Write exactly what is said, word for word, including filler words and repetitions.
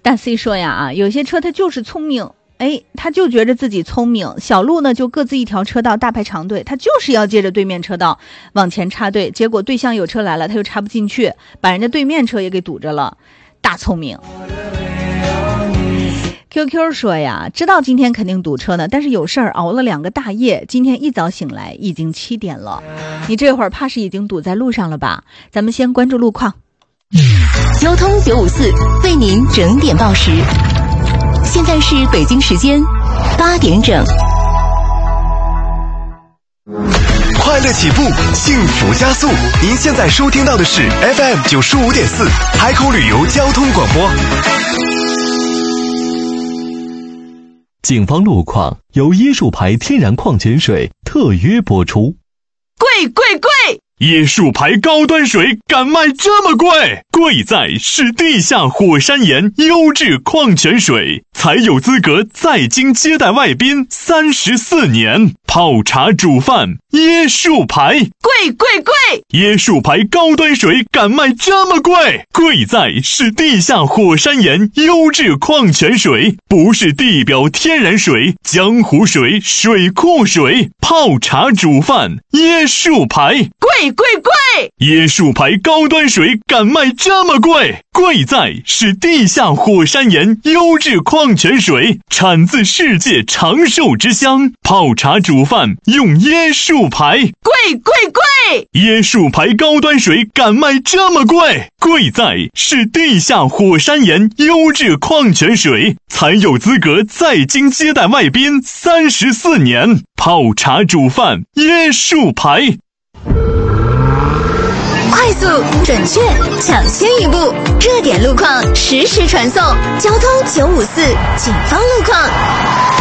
大 C 说呀啊，有些车它就是聪明，哎，他就觉着自己聪明，小路呢就各自一条车道，大排长队，他就是要借着对面车道往前插队，结果对向有车来了，他又插不进去，把人家对面车也给堵着了，大聪明。Q Q 说呀，知道今天肯定堵车呢，但是有事儿熬了两个大夜，今天一早醒来已经七点了，你这会儿怕是已经堵在路上了吧？咱们先关注路况。 交通九五四为您整点报时，现在是北京时间八点整。 快乐起步，幸福加速。您现在收听到的是 F M 九十五点四海口旅游交通广播。 警方路况由椰树牌天然矿泉水特约播出。 贵贵贵！ 椰树牌高端水敢卖这么贵？贵在是地下火山岩优质矿泉水，才有资格在京接待外宾三十四年。泡茶煮饭，椰树牌， 贵贵贵！ 椰树牌高端水敢卖这么贵？贵在是地下火山岩优质矿泉水，不是地表天然水、江湖水、水库水。泡茶煮饭，椰树牌， 贵贵贵！ 椰树牌高端水敢卖这么贵？贵在是地下火山岩优质矿泉水，产自世界长寿之乡。泡茶煮饭用椰树牌， 贵贵贵！ 椰树牌高端水敢卖这么贵？贵在是地下火山岩优质矿泉水，才有资格在京接待外宾三十四年。泡茶煮饭，椰树牌。 快速、准确、抢先一步，热点路况实时传送。交通九五四，警方路况。